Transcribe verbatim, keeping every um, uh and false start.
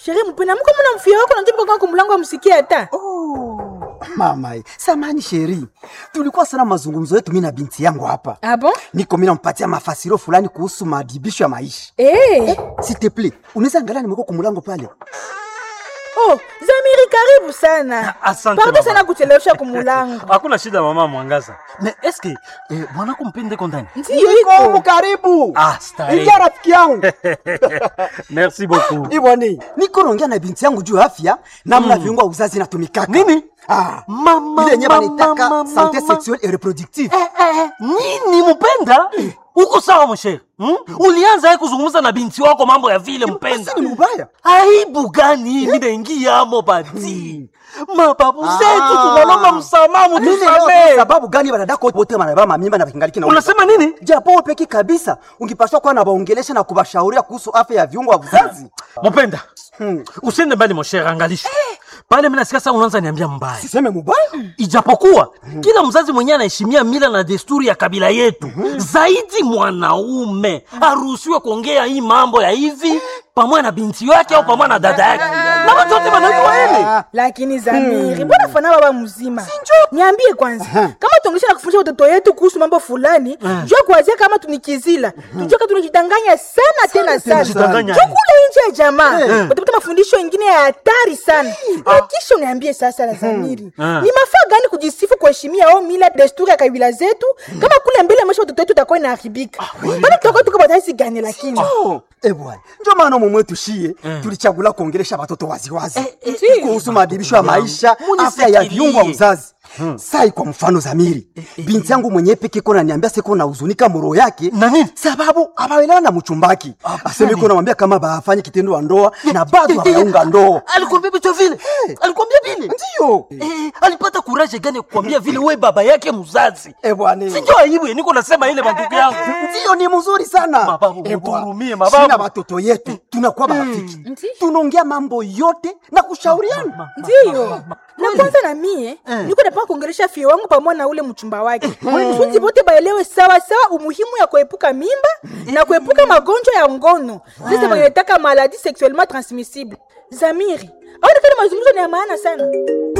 Sherehe mpenda mko mna mfia wako na kwa kwa mlango amsikie hata. Oh, mama, samani sheri. Tulikuwa sana mazungumzo yetu mimi na binti yangu hapa. Ah bon? Niko mimi nampatia mafasiro fulani kuhusu maadibisho ya maisha. Eh, eh s'il te plaît, unaweza angalia nimeko kwa mlango pale. Oh, Zamiri karibu sana. Asante. Pardon sana kuchelewesha kumulango. Hakuna shida mama Mwangaza. Na eske eh, mwanako mpende kondani? Ndio iko karibu. Ah, stari. Ingia rafiki yangu. Merci beaucoup. Iboni, niko naongea na binti yangu juu afya namna mm. viungo uzazi natumikaka. Nini? Ah, mama ile nyama nitaka mama, santé mama. sexuelle et reproductive. Eh, eh, eh. Nini mpenda? Uko sawa mshe? Hmm? Ulianza yeye kuzungumza na binti wako mambo ya vile mpenda. Ni mbaya. Aibu gani mimi naingia amo bati? Mababu zetu tunalomba msamaha mtusamee. Sababu gani wanadako wote wanababa mimba na kingaliki na unasema nini? Japo peki kabisa ungepaswa kuwa na waongelesha na kubashauria kuhusu afya ya viungo vya uzazi. Mpenda. Hmm. Usiende mbali mshe, angalisha. Pale mimi nasikia sasa unaanza niambia mbaya. Siseme mbaya. Ijapokuwa mm. kila mzazi mwenyewe anaheshimia mila na desturi ya kabila yetu. Mm-hmm. Zaidi mwanaume haruhusiwi kuongea hii mambo ya hivi pamoja na binti yake au pamoja na dada yake. Na watu wote wanajua ile. Lakini Zamiri, mbona hmm. fana baba mzima? Sinjo. Niambie kwanza, kama tuongesha na kufundisha watoto yetu kuhusu mambo fulani, jua kuanzia kama tunikizila. Tujua kama tunajidanganya sana tena sana. Chukula nje ya jamaa. Utapata mafundisho mengine ya hatari sana. Na kisha uniambie sasa la Zamiri. Ni mafaa gani kujisifu kuheshimia au mila desturi ya kabila zetu kama kule mbele maisha watoto wetu utakuwa inaharibika? Bado tutakuwa tuko bataisi gani lakini? Eh bwana, ndio maana mume wetu shie mm. tulichagula kuongelesha watoto waziwazi eh, eh, kuhusu maadibisho ya maisha, afya ya viungo vya uzazi. Hmm. Sai kwa mfano Zamiri, eh, eh, binti yangu mwenyewe peke kona niambia siko na huzunika moro yake nani? Sababu abaelewana na mchumbaki. Aseme kuna mwambia kama baafanye kitendo wa ndoa na bado hayaunga ndoa. Alikwambia vitu vile? Hey. Alikwambia vile? Ndio. Eh, alipata courage gani kukwambia vile wewe baba yake mzazi? Eh bwana. Sijua aibu niko nasema ile bandugu yangu. Ndio ni mzuri sana. Mababu, mturumie mababu. Sina watoto yetu tunakuwa marafiki. Mm. Tunaongea mambo yote na kushauriana. Ndio. Na kwanza na mie, eh. niko napaka kuongelesha fie wangu pamoja na ule mchumba wake. Wanafunzi wote baelewe sawa sawa umuhimu ya kuepuka mimba na kuepuka magonjwa ya ngono. Sasa wanataka maladie sexuellement transmissible. Zamiri, au ndio mazungumzo ni ya maana sana.